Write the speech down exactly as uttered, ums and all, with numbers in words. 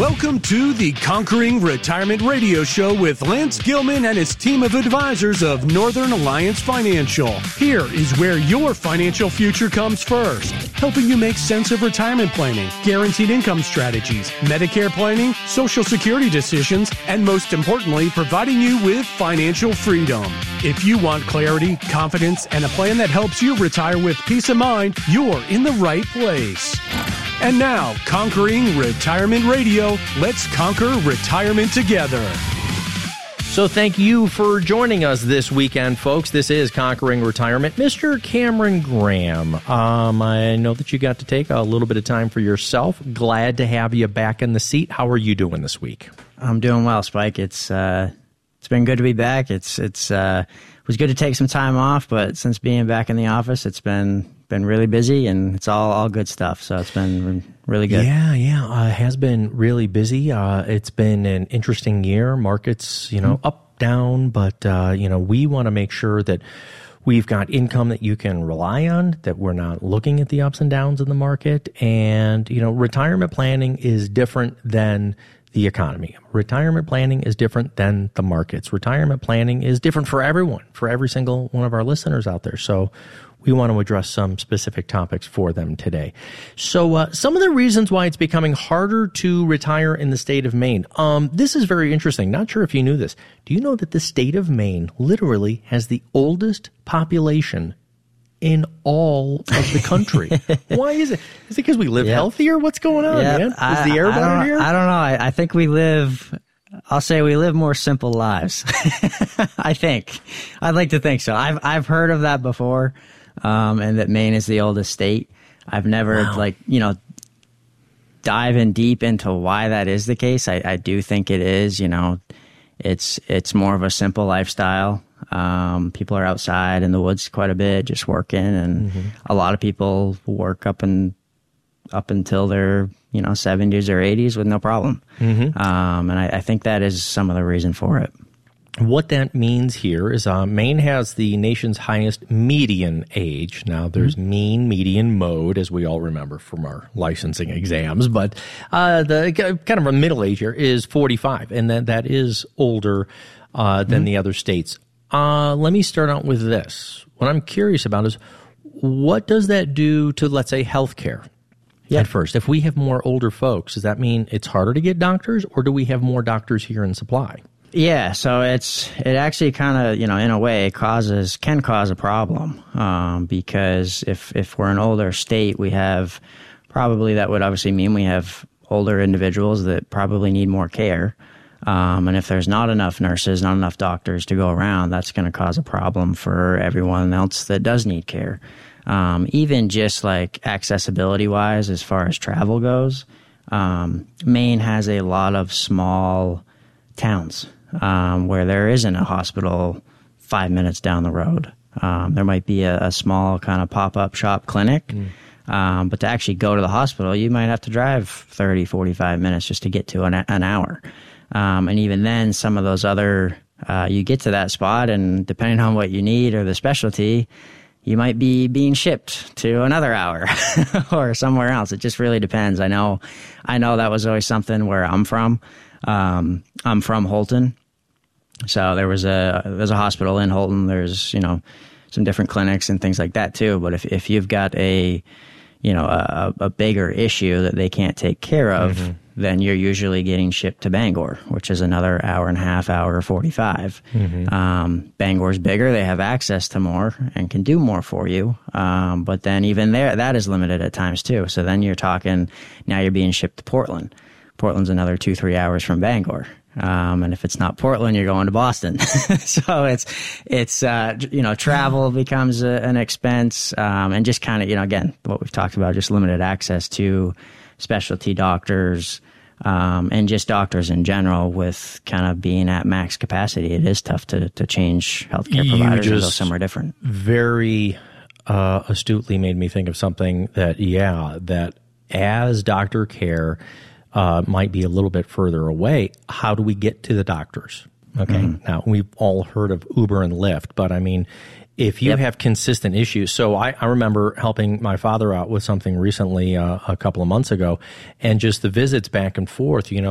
Welcome to the Conquering Retirement Radio Show with Lance Gilman and his team of advisors of Northern Alliance Financial. Here is where your financial future comes first, helping you make sense of retirement planning, guaranteed income strategies, Medicare planning, Social Security decisions, and most importantly, providing you with financial freedom. If you want clarity, confidence, and a plan that helps you retire with peace of mind, you're in the right place. And now, Conquering Retirement Radio. Let's conquer retirement together. So thank you for joining us this weekend, folks. This is Conquering Retirement. Mister Cameron Graham, um, I know that you got to take a little bit of time for yourself. Glad to have you back in the seat. How are you doing this week? I'm doing well, Spike. It's uh, it's been good to be back. It's it's uh, it was good to take some time off, but since being back in the office, it's been been really busy, and it's all, all good stuff. So it's been really good. Yeah, yeah. Uh, it has been really busy. Uh, it's been an interesting year. Markets, you know, mm-hmm. up, down, but, uh, you know, we want to make sure that we've got income that you can rely on, that we're not looking at the ups and downs in the market. And, you know, retirement planning is different than the economy. Retirement planning is different than the markets. Retirement planning is different for everyone, for every single one of our listeners out there. So we want to address some specific topics for them today. So uh, some of the reasons why it's becoming harder to retire in the state of Maine. Um, this is very interesting. Not sure if you knew this. Do you know that the state of Maine literally has the oldest population in all of the country? Why is it? Is it because we live yep. healthier? What's going on, yep. man? Is I, the air I better here? I don't know. I, I think we live... I'll say we live more simple lives. I think. I'd like to think so. I've I've heard of that before. Um, and that Maine is the oldest state. I've never, wow. like, you know, dive in deep into why that is the case. I, I do think it is, you know, it's it's more of a simple lifestyle. Um, people are outside in the woods quite a bit, just working, and mm-hmm. a lot of people work up and up until their, you know, seventies or eighties with no problem. Mm-hmm. Um, and I, I think that is some of the reason for it. What that means here is uh, Maine has the nation's highest median age. Now, there's mm-hmm. mean, median, mode, as we all remember from our licensing exams. But uh, the kind of a middle age here is forty-five, and that, that is older uh, than mm-hmm. the other states. Uh, let me start out with this. What I'm curious about is, what does that do to, let's say, healthcare? Yeah. At first, if we have more older folks, does that mean it's harder to get doctors, or do we have more doctors here in supply? Yeah, so it's it actually kind of, you know, in a way causes can cause a problem um, because if if we're an older state, we have probably that would obviously mean we have older individuals that probably need more care. Um, and if there's not enough nurses, not enough doctors to go around, that's going to cause a problem for everyone else that does need care. Um, even just like accessibility wise, as far as travel goes, um, Maine has a lot of small towns. Um, where there isn't a hospital five minutes down the road. Um, there might be a, a small kind of pop-up shop clinic, mm. um, but to actually go to the hospital, you might have to drive thirty, forty-five minutes just to get to an, an hour. Um, and even then, some of those other, uh, you get to that spot, and depending on what you need or the specialty, you might be being shipped to another hour or somewhere else. It just really depends. I know, I know that was always something where I'm from. Um, I'm from Houlton. So there was a there's a hospital in Houlton. There's, you know, some different clinics and things like that too. But if if you've got a, you know, a, a bigger issue that they can't take care of, mm-hmm. then you're usually getting shipped to Bangor, which is another hour and a half, hour forty-five. Mm-hmm. Um, Bangor's bigger. They have access to more and can do more for you. Um, but then even there, that is limited at times too. So then you're talking, now you're being shipped to Portland. Portland's another two, three hours from Bangor. Um, and if it's not Portland, you're going to Boston. So it's, it's, uh, you know, travel becomes a, an expense, um, and just kind of, you know, again, what we've talked about, just limited access to specialty doctors, um, and just doctors in general with kind of being at max capacity. It is tough to, to change healthcare providers and go somewhere different. Very, uh, astutely made me think of something that, yeah, that as doctor care, Uh, might be a little bit further away. How do we get to the doctors? Okay. Mm-hmm. Now, we've all heard of Uber and Lyft, but I mean, if you yep. have consistent issues. So I, I remember helping my father out with something recently, uh, a couple of months ago, and just the visits back and forth, you know,